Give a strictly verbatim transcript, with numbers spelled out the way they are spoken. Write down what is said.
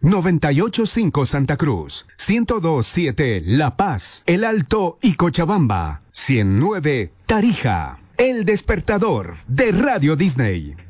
noventa y ocho punto cinco Santa Cruz, ciento dos punto siete La Paz, El Alto y Cochabamba, ciento nueve Tarija. El despertador de Radio Disney.